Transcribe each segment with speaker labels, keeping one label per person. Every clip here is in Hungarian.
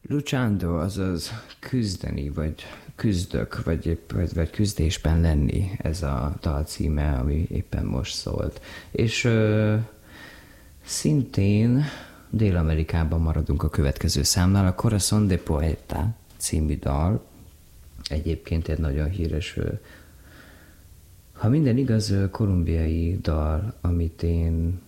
Speaker 1: Luchando, azaz küzdeni, vagy küzdök, vagy küzdésben lenni, ez a dal címe, ami éppen most szólt. És szintén Dél-Amerikában maradunk a következő számnál, a Corazón de Poeta című dal. Egyébként egy nagyon híres, ha minden igaz, kolumbiai dal, amit én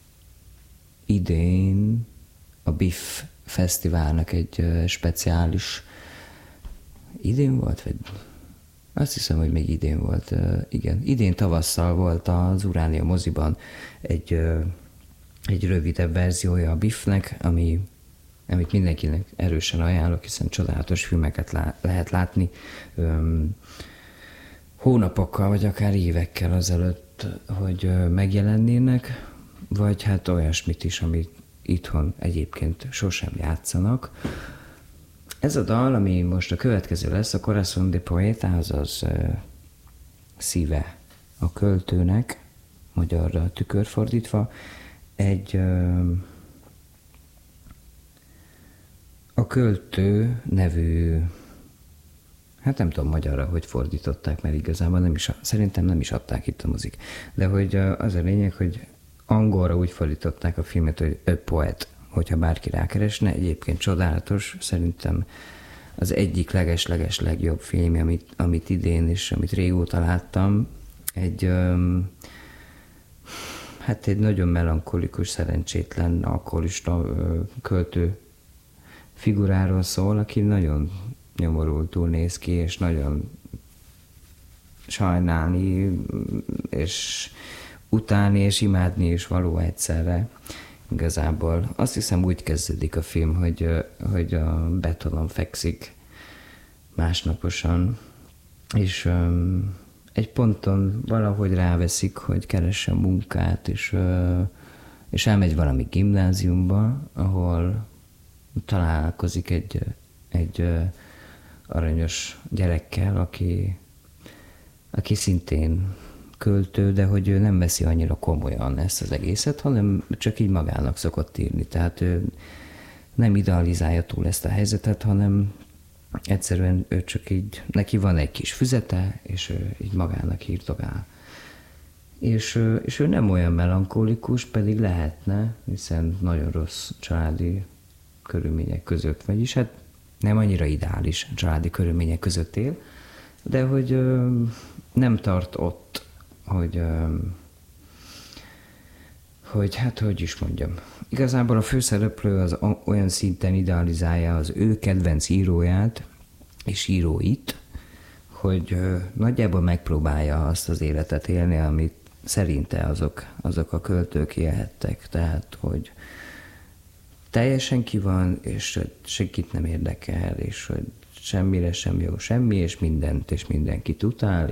Speaker 1: idén a BIFF fesztiválnak egy speciális, idén volt, vagy azt hiszem, hogy még idén volt, igen, idén tavasszal volt az Uránia moziban egy rövidebb verziója a BIFF-nek, amit mindenkinek erősen ajánlok, hiszen csodálatos filmeket lehet látni hónapokkal, vagy akár évekkel azelőtt, hogy megjelennének, vagy hát olyasmit is, amit itthon egyébként sosem játszanak. Ez a dal, ami most a következő lesz, a Corazón de Poeta, azaz szíve a költőnek, magyarra tükörfordítva, a költő nevű, hát nem tudom magyarra, hogy fordították, mert igazából szerintem nem is adták itt a mozik. De hogy az a lényeg, hogy angolra úgy fordították a filmet, hogy A Poet, hogyha bárki rákeresne. Egyébként csodálatos, szerintem az egyik leges legjobb film, amit idén és amit régóta láttam. Egy nagyon melankolikus, szerencsétlen, alkoholista költő figuráról szól, aki nagyon nyomorultul néz ki, és nagyon sajnálni, és utálni, és imádni is való egyszerre. Igazából azt hiszem úgy kezdődik a film, hogy a betonon fekszik másnaposan, és egy ponton valahogy ráveszik, hogy keressen munkát, és elmegy valami gimnáziumba, ahol találkozik egy aranyos gyerekkel, aki szintén költő, de hogy ő nem veszi annyira komolyan ezt az egészet, hanem csak így magának szokott írni. Tehát ő nem idealizálja túl ezt a helyzetet, hanem egyszerűen ő csak így, neki van egy kis füzete, és ő így magának írtogál. És ő nem olyan melankolikus, pedig lehetne, hiszen nagyon rossz családi körülmények között, vagyis hát nem annyira ideális családi körülmények között él, de hogy nem tart ott, hogy hát, hogy is mondjam. Igazából a főszereplő az olyan szinten idealizálja az ő kedvenc íróját és íróit, hogy nagyjából megpróbálja azt az életet élni, amit szerinte azok a költők élhettek. Tehát, hogy teljesen ki van, és senkit nem érdekel, és hogy semmire sem jó semmi, és mindent és mindenkit utál,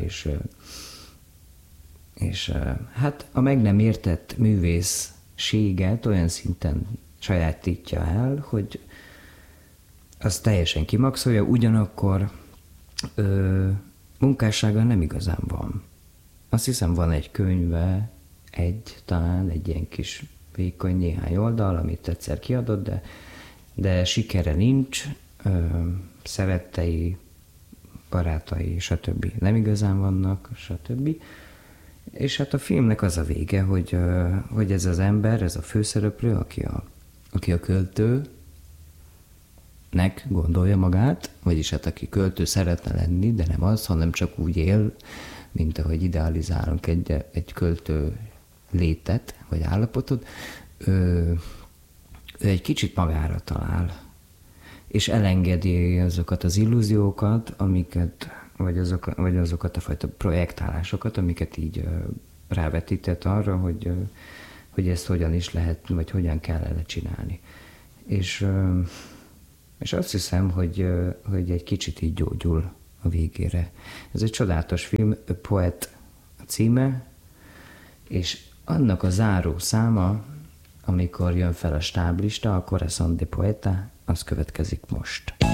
Speaker 1: és hát a meg nem értett művészséget olyan szinten sajátítja el, hogy az teljesen kimaxolja, ugyanakkor munkássága nem igazán van. Azt hiszem van egy könyve, talán egy ilyen kis vékony néhány oldal, amit egyszer kiadott, de sikere nincs, szerettei, barátai, stb. Nem igazán vannak, stb. És hát a filmnek az a vége, hogy ez az ember, ez a főszereplő, aki a költőnek gondolja magát, vagyis hát aki költő szeretne lenni, de nem az, hanem csak úgy él, mint ahogy idealizálunk egy költő létet, vagy állapotot, ő egy kicsit magára talál, és elengedi azokat az illúziókat, vagy azokat a fajta projektálásokat, amiket így rávetített arra, hogy ezt hogyan is lehet, vagy hogyan kellene csinálni. És azt hiszem, hogy egy kicsit így gyógyul a végére. Ez egy csodálatos film, A Poet a címe, és annak a záró száma, amikor jön fel a stáblista, a Corazón de Poeta, az következik most.